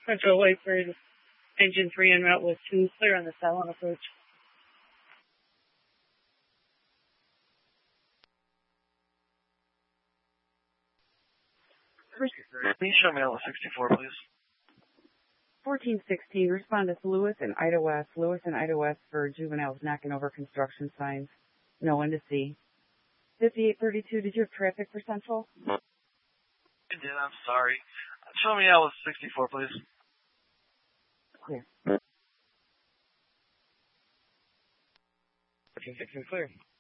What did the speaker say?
Central Whiteford, engine 3 en route with 2, clear on the southbound approach. Can you show me out 64, please? 1416, respond to Lewis and Ida West. Lewis and Ida West for juveniles knocking over construction signs. No one to see. 5832, did you have traffic for Central? I did, I'm sorry. Show me out 64, please. Clear. 1416, clear.